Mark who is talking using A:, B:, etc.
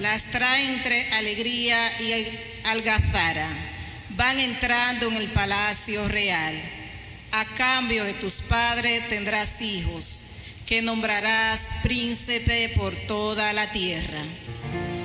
A: las trae entre alegría y algazara. Van entrando en el palacio real. A cambio de tus padres tendrás hijos, que nombrarás príncipe por toda la tierra.